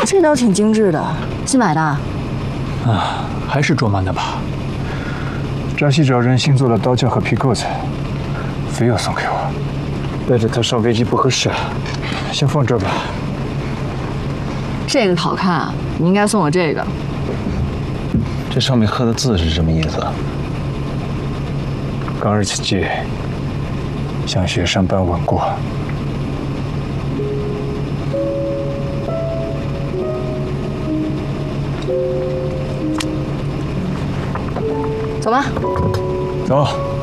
这刀挺精致的，新买的？ 啊，还是卓曼的吧？ 扎西找人新做了刀架和皮扣子，非要送给我，带着它上飞机不合适，先放这儿吧。 这个好看啊，你应该送我这个。 这上面刻的字是什么意思？ 刚日此际，像雪山般稳固。 走吧。 走。